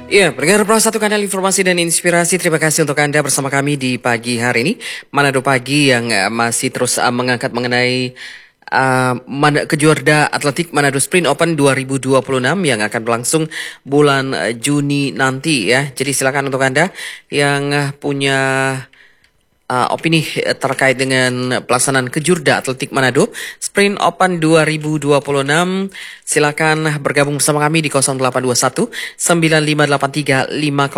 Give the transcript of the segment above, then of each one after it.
Iya, pendengar Pro satu kanal informasi dan inspirasi. Terima kasih untuk Anda bersama kami di pagi hari ini. Manado Pagi yang masih terus mengangkat mengenai kejuaraan atletik Manado Sprint Open 2026 yang akan berlangsung bulan Juni nanti ya. Jadi silakan untuk Anda yang punya opini terkait dengan pelaksanaan kejuaraan atletik Manado Sprint Open 2026. Silakan bergabung bersama kami di 0821 9583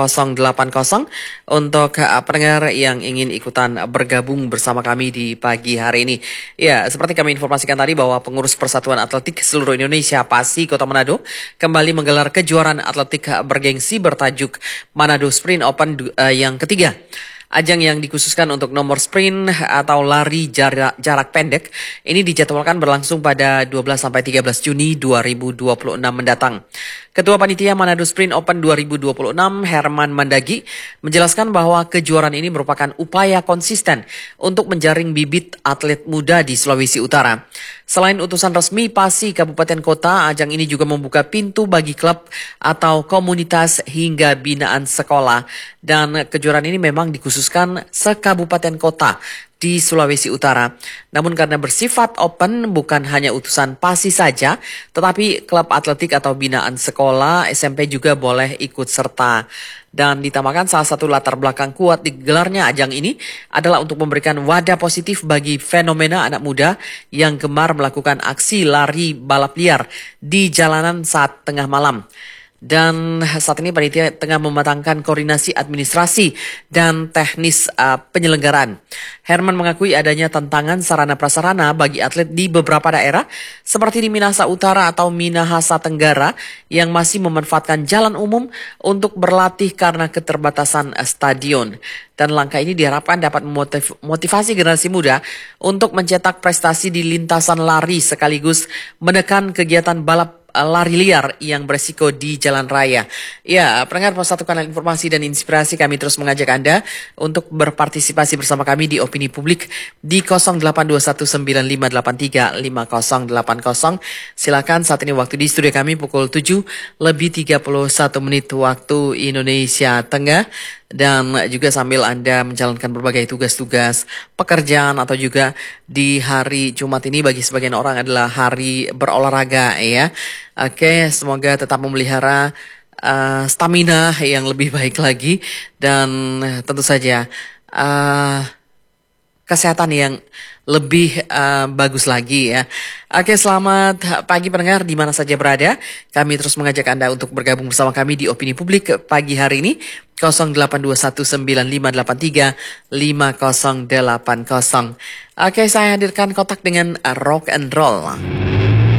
5080 untuk pendengar yang ingin ikutan bergabung bersama kami di pagi hari ini. Ya, seperti kami informasikan tadi bahwa pengurus Persatuan Atletik seluruh Indonesia PASI Kota Manado kembali menggelar kejuaraan atletik bergengsi bertajuk Manado Sprint Open yang ketiga. Ajang yang dikhususkan untuk nomor sprint atau lari jarak pendek ini dijadwalkan berlangsung pada 12-13 Juni 2026 mendatang. Ketua Panitia Manado Sprint Open 2026 Herman Mandagi menjelaskan bahwa kejuaraan ini merupakan upaya konsisten untuk menjaring bibit atlet muda di Sulawesi Utara. Selain utusan resmi PASI Kabupaten Kota, ajang ini juga membuka pintu bagi klub atau komunitas hingga binaan sekolah. Dan kejuaraan ini memang dikhususkan sekabupaten kota di Sulawesi Utara. Namun karena bersifat open bukan hanya utusan PASI saja, tetapi klub atletik atau binaan sekolah SMP juga boleh ikut serta. Dan ditambahkan salah satu latar belakang kuat digelarnya ajang ini adalah untuk memberikan wadah positif bagi fenomena anak muda yang gemar melakukan aksi lari balap liar di jalanan saat tengah malam. Dan saat ini panitia tengah mematangkan koordinasi administrasi dan teknis penyelenggaraan. Herman mengakui adanya tantangan sarana-prasarana bagi atlet di beberapa daerah seperti di Minahasa Utara atau Minahasa Tenggara yang masih memanfaatkan jalan umum untuk berlatih karena keterbatasan stadion. Dan langkah ini diharapkan dapat memotivasi generasi muda untuk mencetak prestasi di lintasan lari sekaligus menekan kegiatan balap lari liar yang beresiko di jalan raya. Ya, pendengar satu kanal informasi dan inspirasi, kami terus mengajak Anda untuk berpartisipasi bersama kami di opini publik di 082195835080. Silakan, saat ini waktu di studio kami pukul 7:31 waktu Indonesia Tengah. Dan juga sambil Anda menjalankan berbagai tugas-tugas pekerjaan atau juga di hari Jumat ini bagi sebagian orang adalah hari berolahraga ya. Oke, semoga tetap memelihara stamina yang lebih baik lagi dan tentu saja kesehatan yang lebih bagus lagi ya. Oke, selamat pagi pendengar di mana saja berada. Kami terus mengajak Anda untuk bergabung bersama kami di opini publik pagi hari ini 082195835080. Oke, saya hadirkan kotak dengan rock and roll.